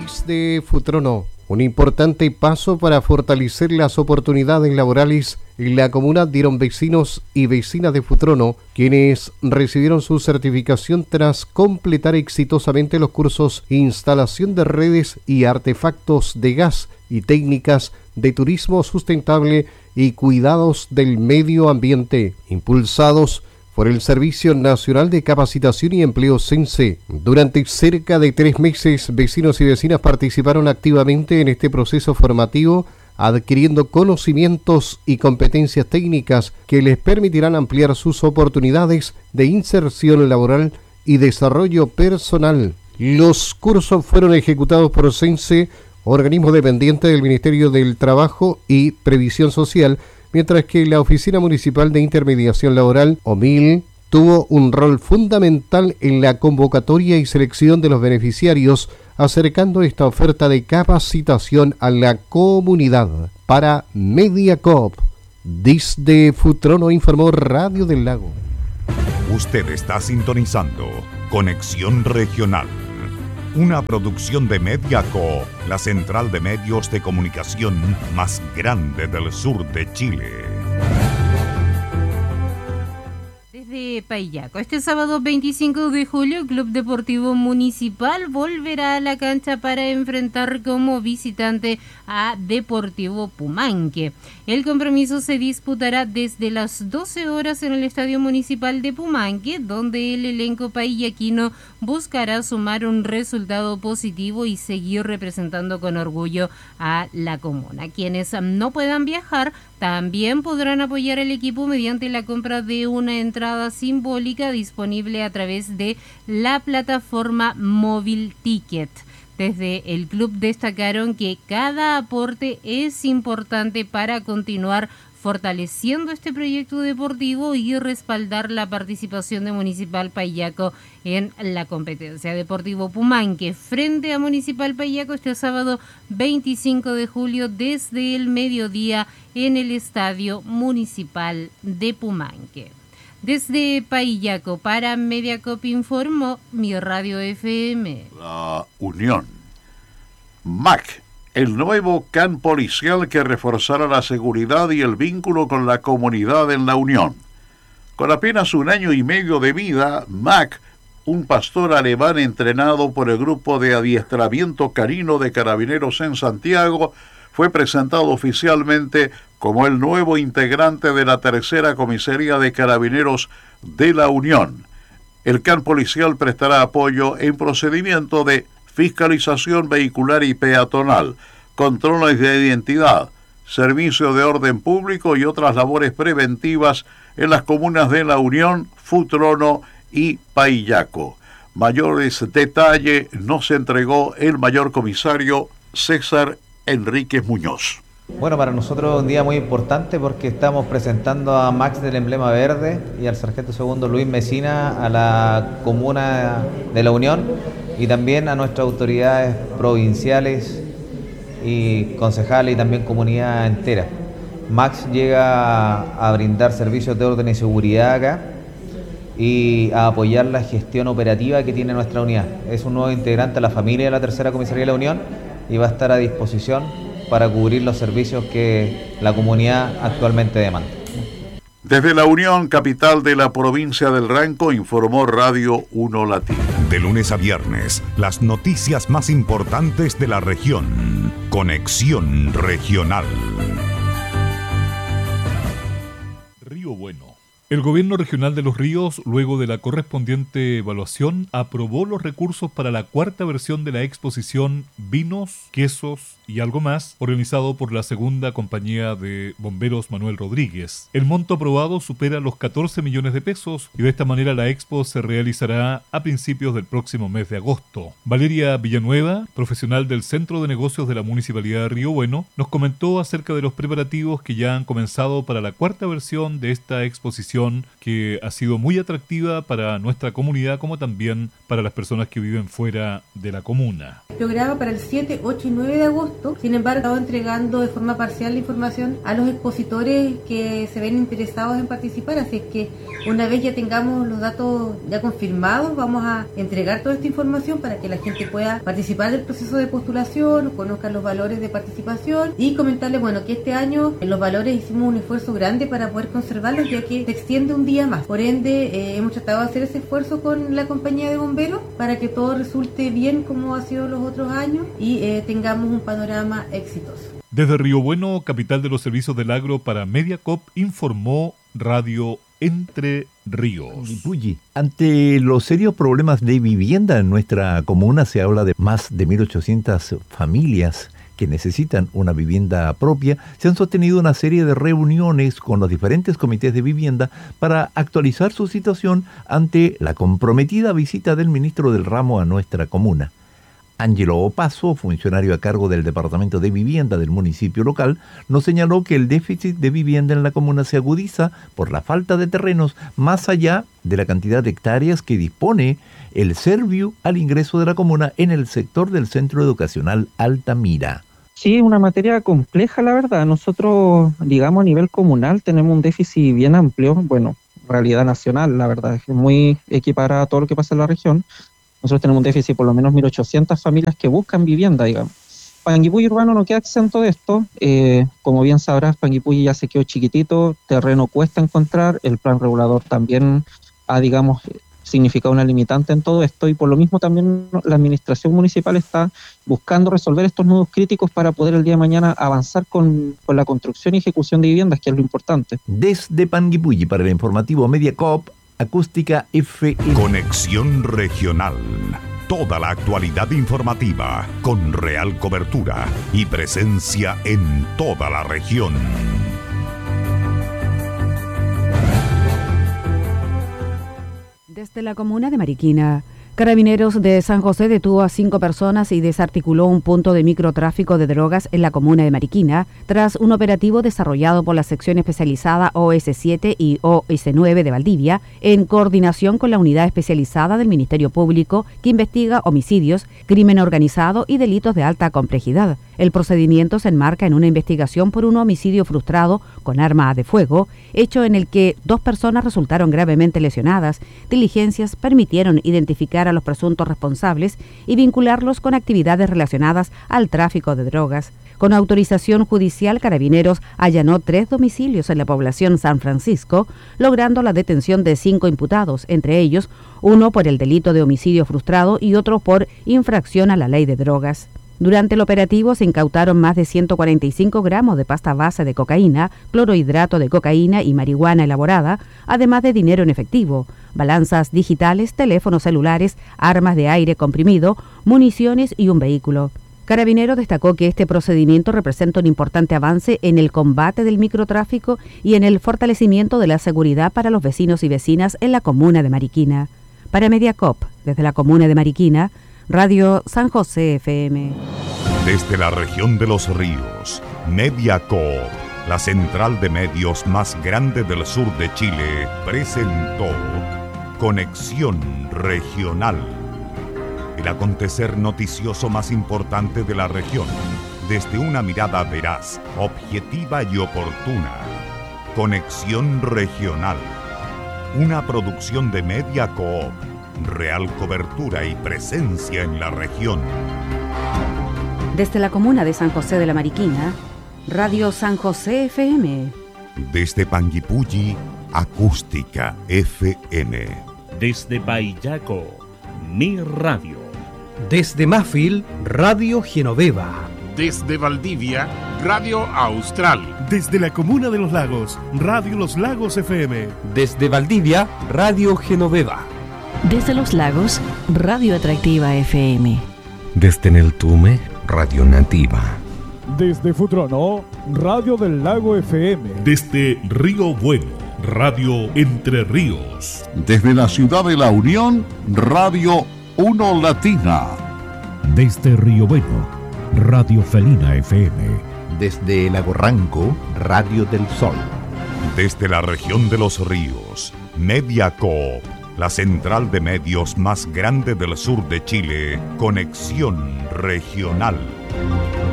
Desde Futrono, un importante paso para fortalecer las oportunidades laborales en la comuna dieron vecinos y vecinas de Futrono, quienes recibieron su certificación tras completar exitosamente los cursos Instalación de redes y artefactos de gas y técnicas de turismo sustentable y cuidados del medio ambiente, impulsados por el Servicio Nacional de Capacitación y Empleo SENSE. Durante cerca de 3 meses, vecinos y vecinas participaron activamente en este proceso formativo, adquiriendo conocimientos y competencias técnicas que les permitirán ampliar sus oportunidades de inserción laboral y desarrollo personal. Los cursos fueron ejecutados por SENSE, organismo dependiente del Ministerio del Trabajo y Previsión Social, mientras que la Oficina Municipal de Intermediación Laboral, OMIL, tuvo un rol fundamental en la convocatoria y selección de los beneficiarios, acercando esta oferta de capacitación a la comunidad. Para Mediacoop, desde Futrono informó Radio del Lago. Usted está sintonizando Conexión Regional, una producción de Mediacoop, la central de medios de comunicación más grande del sur de Chile. Desde Paillaco, este sábado 25 de julio, Club Deportivo Municipal volverá a la cancha para enfrentar como visitante a Deportivo Pumanque. El compromiso se disputará desde las 12 horas en el Estadio Municipal de Pumanque, donde el elenco paillaquino buscará sumar un resultado positivo y seguir representando con orgullo a la comuna. Quienes no puedan viajar también podrán apoyar al equipo mediante la compra de una entrada simbólica disponible a través de la plataforma Móvil Ticket. Desde el club destacaron que cada aporte es importante para continuar fortaleciendo este proyecto deportivo y respaldar la participación de Municipal Paillaco en la competencia. Deportivo Pumanque frente a Municipal Paillaco este sábado 25 de julio desde el mediodía en el Estadio Municipal de Pumanque. Desde Paillaco para Mediacoop informó mi Radio FM. La Unión. MAC, el nuevo CAN policial que reforzará la seguridad y el vínculo con la comunidad en la Unión. Con apenas 1 año y medio de vida, MAC, un pastor alemán entrenado por el Grupo de Adiestramiento Canino de Carabineros en Santiago, fue presentado oficialmente como el nuevo integrante de la tercera comisaría de Carabineros de la Unión. El CAN policial prestará apoyo en procedimiento de fiscalización vehicular y peatonal, controles de identidad, servicio de orden público y otras labores preventivas en las comunas de La Unión, Futrono y Paillaco. Mayores detalles nos entregó el mayor comisario César Enríquez Muñoz. Bueno, para nosotros es un día muy importante porque estamos presentando a Max del Emblema Verde y al sargento segundo Luis Mesina a la comuna de La Unión y también a nuestras autoridades provinciales y concejales y también comunidad entera. Max llega a brindar servicios de orden y seguridad acá y a apoyar la gestión operativa que tiene nuestra unidad. Es un nuevo integrante a la familia de la tercera comisaría de La Unión y va a estar a disposición para cubrir los servicios que la comunidad actualmente demanda. Desde La Unión, capital de la provincia del Ranco, informó Radio 1 Latino. De lunes a viernes, las noticias más importantes de la región. Conexión Regional. Río Bueno. El Gobierno Regional de Los Ríos, luego de la correspondiente evaluación, aprobó los recursos para la 4ª versión de la exposición Vinos, Quesos y algo más, organizado por la segunda compañía de bomberos Manuel Rodríguez. El monto aprobado supera los 14 millones de pesos y de esta manera la expo se realizará a principios del próximo mes de agosto. Valeria Villanueva, profesional del Centro de Negocios de la Municipalidad de Río Bueno, nos comentó acerca de los preparativos que ya han comenzado para la 4ª versión de esta exposición que ha sido muy atractiva para nuestra comunidad como también para las personas que viven fuera de la comuna. programa para el 7, 8 y 9 de agosto. Sin embargo, estamos entregando de forma parcial la información a los expositores que se ven interesados en participar, así es que una vez ya tengamos los datos ya confirmados, vamos a entregar toda esta información para que la gente pueda participar del proceso de postulación, conozcan los valores de participación y comentarles, que este año en los valores hicimos un esfuerzo grande para poder conservarlos, ya que se extiende un día más. Por ende, hemos tratado de hacer ese esfuerzo con la compañía de bomberos para que todo resulte bien como ha sido los otros años y tengamos un panorama exitoso. Desde Río Bueno, capital de los servicios del agro para Mediacoop, informó Radio Entre Ríos. Ante los serios problemas de vivienda en nuestra comuna, se habla de más de 1.800 familias que necesitan una vivienda propia. Se han sostenido una serie de reuniones con los diferentes comités de vivienda para actualizar su situación ante la comprometida visita del ministro del ramo a nuestra comuna. Ángelo Opaso, funcionario a cargo del Departamento de Vivienda del municipio local, nos señaló que el déficit de vivienda en la comuna se agudiza por la falta de terrenos, más allá de la cantidad de hectáreas que dispone el Serviu al ingreso de la comuna en el sector del Centro Educacional Altamira. Sí, es una materia compleja, la verdad. Nosotros, digamos, a nivel comunal tenemos un déficit bien amplio, realidad nacional, la verdad, es muy equiparada a todo lo que pasa en la región. Nosotros tenemos un déficit por lo menos 1.800 familias que buscan vivienda, digamos. Panguipulli urbano no queda exento de esto. Como bien sabrás, Panguipulli ya se quedó chiquitito, terreno cuesta encontrar, el plan regulador también ha, significado una limitante en todo esto, y por lo mismo también la administración municipal está buscando resolver estos nudos críticos para poder el día de mañana avanzar con la construcción y ejecución de viviendas, que es lo importante. Desde Panguipulli, para el informativo Mediacoop, Acústica FM. Conexión Regional. Toda la actualidad informativa con real cobertura y presencia en toda la región. Desde la comuna de Mariquina, Carabineros de San José detuvo a 5 personas y desarticuló un punto de microtráfico de drogas en la comuna de Mariquina tras un operativo desarrollado por la sección especializada OS7 y OS9 de Valdivia en coordinación con la unidad especializada del Ministerio Público que investiga homicidios, crimen organizado y delitos de alta complejidad. El procedimiento se enmarca en una investigación por un homicidio frustrado con arma de fuego, hecho en el que 2 personas resultaron gravemente lesionadas. Diligencias permitieron identificar a los presuntos responsables y vincularlos con actividades relacionadas al tráfico de drogas. Con autorización judicial, Carabineros allanó 3 domicilios en la población San Francisco, logrando la detención de 5 imputados, entre ellos uno por el delito de homicidio frustrado y otro por infracción a la ley de drogas. Durante el operativo se incautaron más de 145 gramos de pasta base de cocaína, clorhidrato de cocaína y marihuana elaborada, además de dinero en efectivo, balanzas digitales, teléfonos celulares, armas de aire comprimido, municiones y un vehículo. Carabineros destacó que este procedimiento representa un importante avance en el combate del microtráfico y en el fortalecimiento de la seguridad para los vecinos y vecinas en la comuna de Mariquina. Para Mediacoop, desde la comuna de Mariquina, Radio San José FM. Desde la región de los ríos, Mediacoop, la central de medios más grande del sur de Chile, presentó Conexión Regional. El acontecer noticioso más importante de la región, desde una mirada veraz, objetiva y oportuna. Conexión Regional. Una producción de Mediacoop. Real cobertura y presencia en la región. Desde la comuna de San José de la Mariquina, Radio San José FM. Desde Panguipulli, Acústica FM. Desde Paillaco, Mi Radio. Desde Mafil, Radio Genoveva. Desde Valdivia, Radio Austral. Desde la comuna de Los Lagos, Radio Los Lagos FM. Desde Valdivia, Radio Genoveva. Desde Los Lagos, Radio Atractiva FM. Desde Neltume, Radio Nativa. Desde Futrono, Radio del Lago FM. Desde Río Bueno, Radio Entre Ríos. Desde la ciudad de La Unión, Radio Uno Latina. Desde Río Bueno, Radio Felina FM. Desde Lago Ranco, Radio del Sol. Desde la región de los ríos, Mediacoop la central de medios más grande del sur de Chile, Conexión Regional.